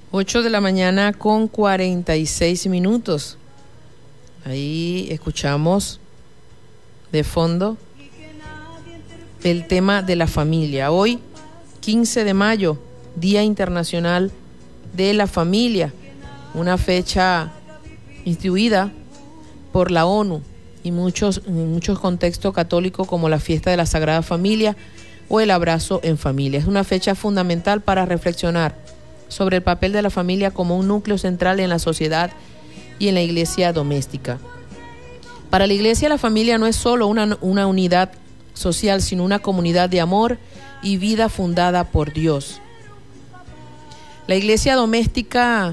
8 de la mañana con 46 minutos. Ahí escuchamos de fondo el tema de la familia. Hoy, 15 de mayo, Día Internacional de la Familia, una fecha instituida por la ONU y en muchos contextos católicos, como la fiesta de la Sagrada Familia o el abrazo en familia. Es una fecha fundamental para reflexionar sobre el papel de la familia como un núcleo central en la sociedad y en la iglesia doméstica. Para la iglesia, la familia no es solo una unidad social, sino una comunidad de amor y vida fundada por Dios. La iglesia doméstica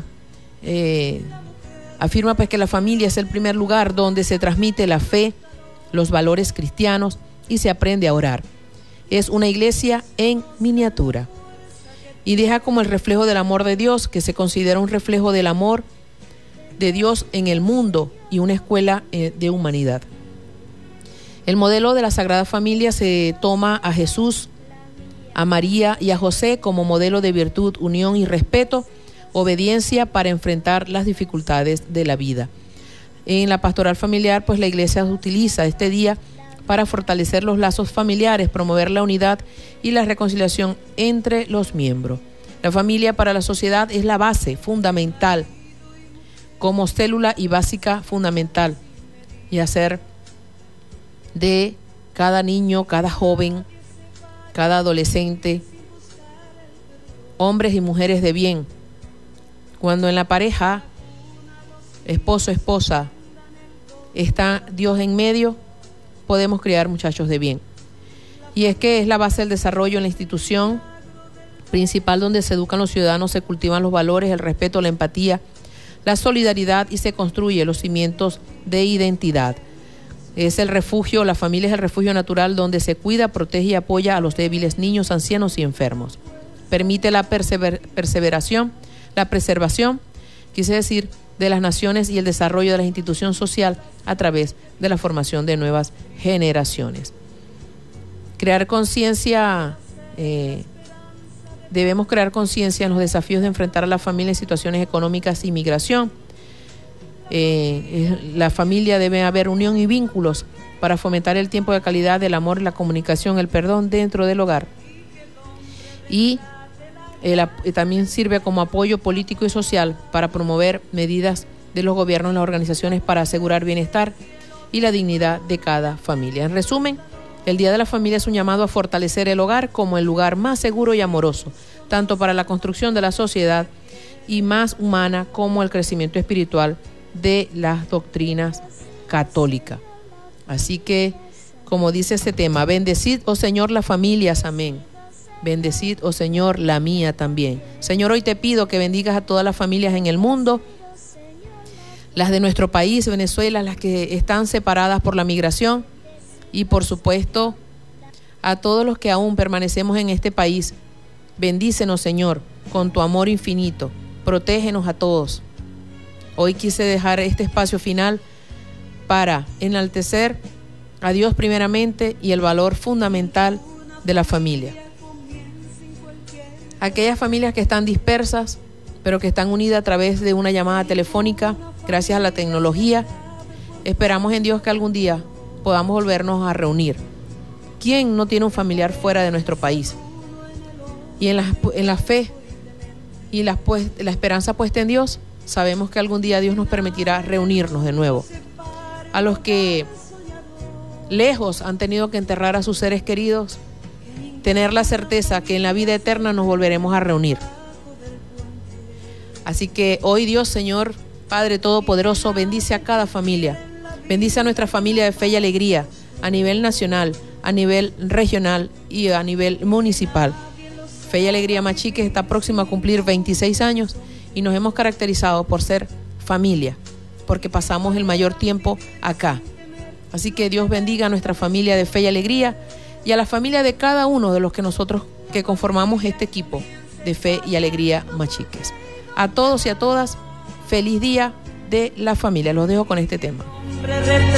afirma pues que la familia es el primer lugar donde se transmite la fe, los valores cristianos y se aprende a orar. Es una iglesia en miniatura y deja como el reflejo del amor de Dios, que se considera un reflejo del amor de Dios en el mundo y una escuela de humanidad. El modelo de la Sagrada Familia se toma a Jesús, a María y a José como modelo de virtud, unión y respeto, obediencia para enfrentar las dificultades de la vida. En la pastoral familiar, pues la iglesia utiliza este día para fortalecer los lazos familiares, promover la unidad y la reconciliación entre los miembros. La familia para la sociedad es la base fundamental, como célula y básica fundamental, y hacer de cada niño, cada joven, cada adolescente, hombres y mujeres de bien. Cuando en la pareja, esposo, esposa, está Dios en medio, podemos criar muchachos de bien. Y es que es la base del desarrollo en la institución principal donde se educan los ciudadanos, se cultivan los valores, el respeto, la empatía, la solidaridad y se construyen los cimientos de identidad. Es el refugio, la familia es el refugio natural donde se cuida, protege y apoya a los débiles, niños, ancianos y enfermos. Permite la preservación, quise decir, de las naciones y el desarrollo de la institución social a través de la formación de nuevas generaciones. Crear conciencia, debemos crear conciencia en los desafíos de enfrentar a la familia en situaciones económicas y migración. La familia debe haber unión y vínculos para fomentar el tiempo de calidad, el amor, la comunicación, el perdón dentro del hogar. Y también sirve como apoyo político y social para promover medidas de los gobiernos y las organizaciones para asegurar bienestar y la dignidad de cada familia. En resumen, el Día de la Familia es un llamado a fortalecer el hogar como el lugar más seguro y amoroso, tanto para la construcción de la sociedad y más humana como el crecimiento espiritual de las doctrinas católicas. Así que, como dice este tema, bendecid, oh Señor, las familias, amén. Bendecid, oh Señor, la mía también. Señor, hoy te pido que bendigas a todas las familias en el mundo, las de nuestro país, Venezuela, las que están separadas por la migración y, por supuesto, a todos los que aún permanecemos en este país. Bendícenos, Señor, con tu amor infinito. Protégenos a todos. Hoy quise dejar este espacio final para enaltecer a Dios primeramente y el valor fundamental de la familia. Aquellas familias que están dispersas, pero que están unidas a través de una llamada telefónica, gracias a la tecnología, esperamos en Dios que algún día podamos volvernos a reunir. ¿Quién no tiene un familiar fuera de nuestro país? Y en la fe y la esperanza puesta en Dios, sabemos que algún día Dios nos permitirá reunirnos de nuevo. A los que lejos han tenido que enterrar a sus seres queridos, tener la certeza que en la vida eterna nos volveremos a reunir. Así que hoy Dios, Señor, Padre Todopoderoso, bendice a cada familia. Bendice a nuestra familia de Fe y Alegría a nivel nacional, a nivel regional y a nivel municipal. Fe y Alegría Machiques está próximo a cumplir 26 años y nos hemos caracterizado por ser familia, porque pasamos el mayor tiempo acá. Así que Dios bendiga a nuestra familia de Fe y Alegría y a la familia de cada uno de los que nosotros que conformamos este equipo de Fe y Alegría Machiques. A todos y a todas, feliz día de la familia. Los dejo con este tema.